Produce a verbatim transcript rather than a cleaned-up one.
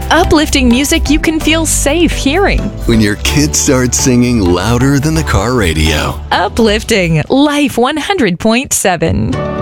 Uplifting music you can feel safe hearing. When your kids start singing louder than the car radio. Uplifting Life one hundred point seven.